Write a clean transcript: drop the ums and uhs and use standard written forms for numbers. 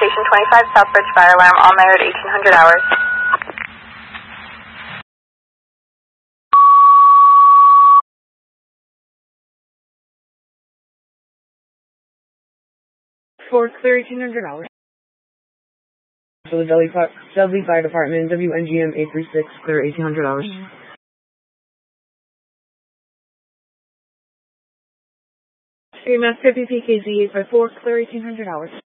Station 25 Southbridge fire alarm, all merit 1800 hours. Fort clear 1800 hours. So the Dudley Fire Department, WNGM 836, clear 1800 hours. CMS 50 PKZ 854, clear 1800 hours.